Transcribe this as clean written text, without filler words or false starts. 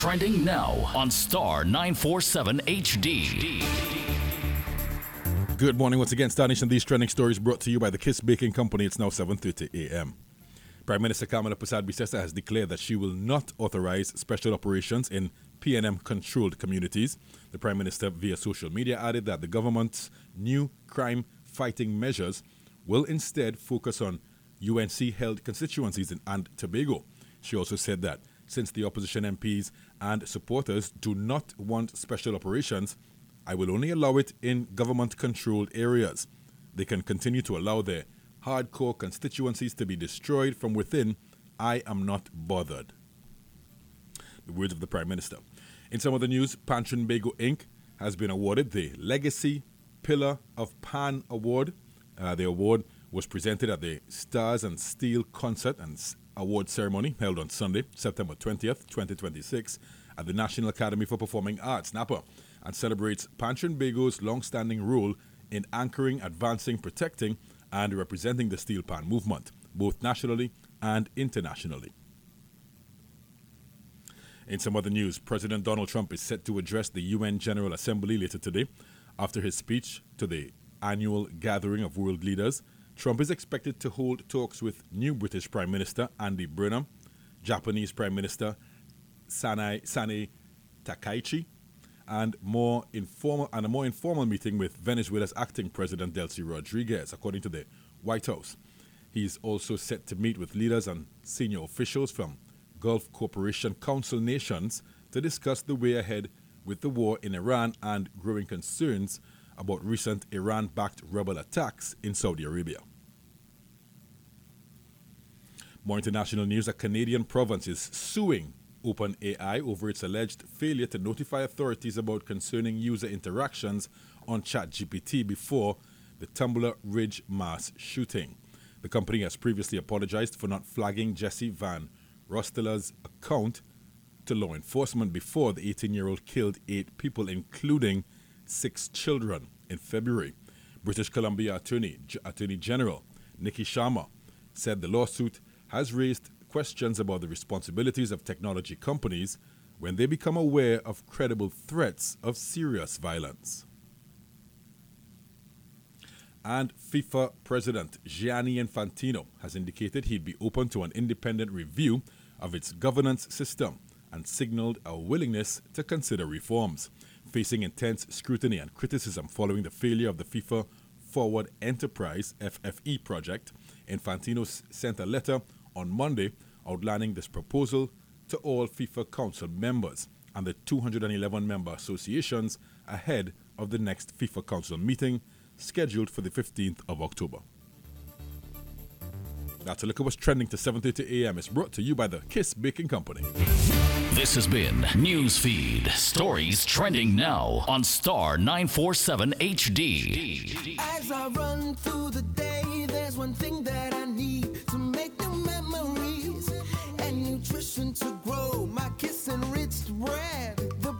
Trending now on Star 947 HD. Good morning once again. Star Nation, these trending stories brought to you by the Kiss Baking Company. It's now 7:30 a.m. Prime Minister Kamala Persad-Bissessar has declared that she will not authorize special operations in PNM-controlled communities. The Prime Minister, via social media, added that the government's new crime-fighting measures will instead focus on UNC-held constituencies in and Tobago. She also said that since the opposition MPs and supporters do not want special operations, I will only allow it in government-controlled areas. They can continue to allow their hardcore constituencies to be destroyed from within. I am not bothered. The words of the Prime Minister. In some other news, Pan Trinbago Inc. has been awarded the Legacy Pillar of Pan Award. The award was presented at the Stars and Steel concert and award ceremony held on Sunday, September 20th, 2026, at the National Academy for Performing Arts, NAPA, and celebrates Pan Trinbago's long-standing role in anchoring, advancing, protecting, and representing the steel pan movement, both nationally and internationally. In some other news, President Donald Trump is set to address the UN General Assembly later today. After his speech to the annual gathering of world leaders, Trump is expected to hold talks with new British Prime Minister Andy Burnham, Japanese Prime Minister Sanae Takaichi, and a more informal meeting with Venezuela's acting President Delcy Rodriguez, according to the White House. He's also set to meet with leaders and senior officials from Gulf Cooperation Council nations to discuss the way ahead with the war in Iran and growing concerns about recent Iran-backed rebel attacks in Saudi Arabia. More international news, a Canadian province is suing OpenAI over its alleged failure to notify authorities about concerning user interactions on ChatGPT before the Tumbler Ridge mass shooting. The company has previously apologized for not flagging Jesse Van Rostela's account to law enforcement before the 18-year-old killed 8 people, including 6 children, in February. British Columbia Attorney General Nikki Sharma said the lawsuit has raised questions about the responsibilities of technology companies when they become aware of credible threats of serious violence. And FIFA President Gianni Infantino has indicated he'd be open to an independent review of its governance system and signaled a willingness to consider reforms. Facing intense scrutiny and criticism following the failure of the FIFA Forward Enterprise FFE project, Infantino sent a letter on Monday outlining this proposal to all FIFA Council members and the 211 member associations ahead of the next FIFA Council meeting scheduled for the 15th of October. That's a look at what's trending to 7:30 a.m. It's brought to you by the Kiss Baking Company. This has been Newsfeed. Stories trending now on Star 947 HD. As I run through the day, there's one thing that